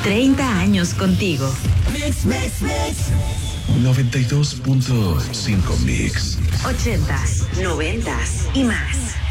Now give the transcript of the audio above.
30 años contigo. 92.5 Mix. 80s, 90s y más.